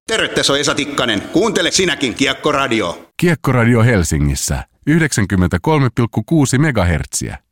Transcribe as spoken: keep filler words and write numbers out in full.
Terve, tässä on Esa Tikkanen. Kuuntele sinäkin Kiekko Radio. Kiekko Radio Helsingissä yhdeksänkymmentäkolme pilkku kuusi megahertsiä.